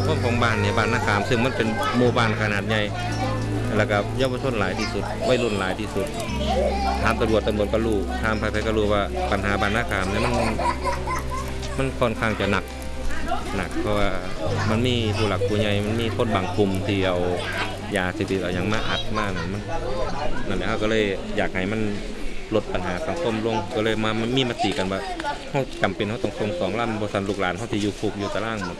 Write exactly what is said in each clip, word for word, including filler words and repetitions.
คมของบ้านเนี่ยบ้านนาคามซึ่งมันเป็นหมู่บ้านขนาดใหญ่แล้วก็เยาวชนหลายที่สุดวัยรุ่นหลายที่สุดถามตำรวจตำรวจก็รู้ถามใครๆก็รู้ว่าปัญหาบ้านนาคามเนี่ยมันมันค่อนข้างจะหนักหนักเพราะว่ามันมีผู้หลักผู้ใหญ่มันมีคนบางกลุ่มที่เอายาเสพติดเอาอย่างมาอัดมากนั่นมันนั่นแหละเขาก็เลยอยากให้มันลดปัญหาสังคมลงก็เลยมามีมติกันว่าเขาจำเป็นเขาต้องส่งสองลำบริษัทลูกหลานเขาที่อยู่คุกอยู่ตารางหมด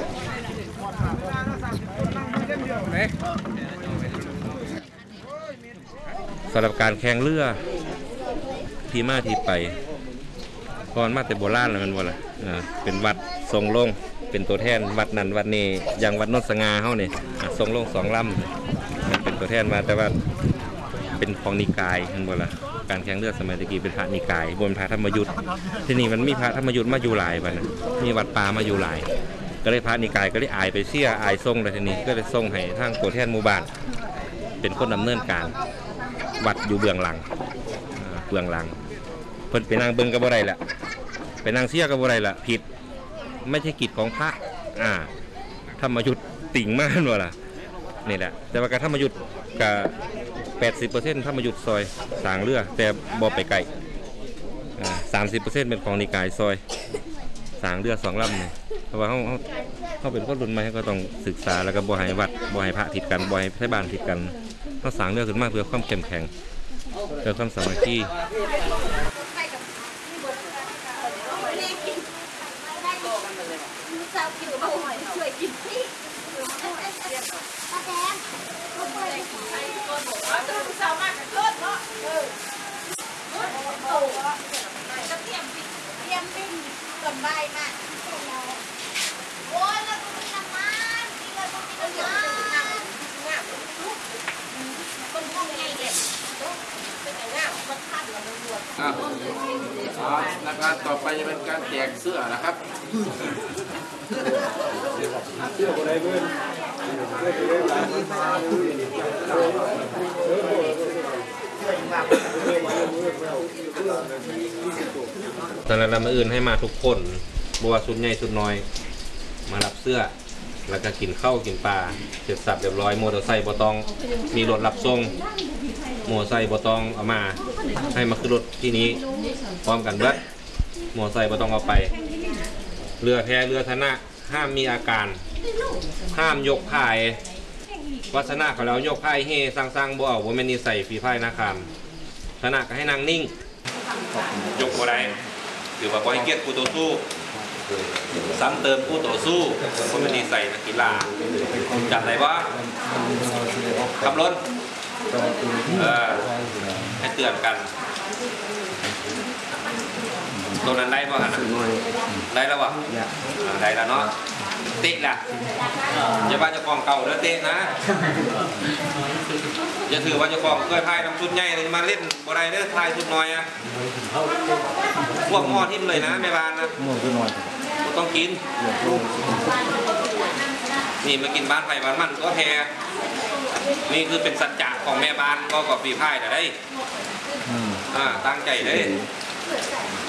สำหรับการแข่งเรือที่มาที่ไปก่อนมาแต่โบราณแล้วมันว่าล่ะเป็นวัดทรงลงเป็นตัวแทนวัดนั้นวัดนี้อย่างวัดนนสง่าเขาเนี่ยทรงลงสองลำมันเป็นตัวแทนมาแต่ว่าเป็นของนิกายมันว่าล่ะการแข่งเรือสมัยตะกี้เป็นพระนิกายบนพระธรรมยุทธ์ที่นี่มันมีพระธรรมยุทธ์มาอยู่หลายวันมีวัดป่ามาอยู่หลายก็เลยพระนิกายก็เลยอายไปเสียอายทรงเลยทีนี้ก็เลยทรงให้ทางตัวแทนหมู่บ้านเป็นคนดำเนินการวัดอยู่เบื้องหลังเบื้องหลังเพิ่นไปนั่งเบิ้งกับบ่ได้แหละไปนั่งเสียกับบ่ได้ละผิดไม่ใช่กิจของพระอ่าธรรมยุทธ์ติ่งมากว่าล่ะนี่แหละแต่ว่าการธรรมยุทธ์กับแปดสิบเปอร์เซ็นต์ธรรมยุทธ์ซอยสางเรือแต่บ่ไปไกลอ่าสามสิบเปอร์เซ็นต์เป็นของนิกายซอยสางเรือสองลำเนี่ยเพราะว่าเขาเขาเขาเป็นคนรุ่นใหม่ก็ต้องศึกษาแล้วก็บ่ให้วัดบ่ให้พระผิดกันบ่ให้ไทบ้านผิดกันเขาสางเรือขึ้นมาเพื่อความเข้มแข็งเพื่อความสามัคคีนะครับต่อไปจะเป็นการแจกเสื้อนะครับเสื้ออะไรเพื่อนตอนนั้นเรามาอื่นให้มาทุกคนบัวสุดใหญ่สุดน้อยมารับเสื้อแล้วก็กินข้าวกินปลาเสร็จสับเรียบร้อยมอเตอร์ไซค์บอตองมีรถรับส่งมอเตอร์ไซค์บอตองเอามาให้มาขึ้นรถที่นี้พร้อมกันเบิดมอเตอร์ไซค์บอตองเอาไปเรือแพเรือธนะห้ามมีอาการห้ามยกพายวัฒนะเขาแล้วยกพายเฮสร้างๆบ่เอาว่าไม่นิสัยฝีพายนาคามธนะก็ให้นางนิ่งยกบ่ได้ถือว่าบ่ให้เกียรติผู้ต่อสู้ซ้ำเติมผู้ต่อสู้คนไม่นิสัยนักกีฬาจัดไหนวะขับรถเออให้เตือนกันตรงนั้นได้ป่ะฮะได้แล้ววะได้แล้วเนาะติดล่ะอย่าว่าจะกองเก่าแล้วเตะนะอย่าถือว่าจะกองเคยพายน้ำชุดใหญ่มาเล่นบ่ได้เด้อพายชุดน้อยอ่ะพวกหม้อทิ่มเลยนะแม่บ้านนะต้องกินนี่มากินบ้านไผ่บ้านมันก็แพ้นี่คือเป็นสัจจะของแม่บ้านก็กับปีพายแต่ได้อ่าตั้งใจได้